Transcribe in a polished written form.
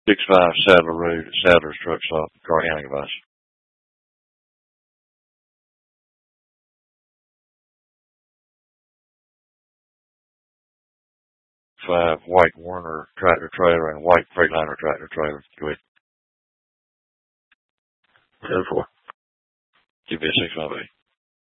6-5 Sadler Road, Sadler's Truck Stop, car handling device. 5 white Werner tractor trailer and white Freightliner tractor trailer. Go ahead. 10-4. Give me a 658.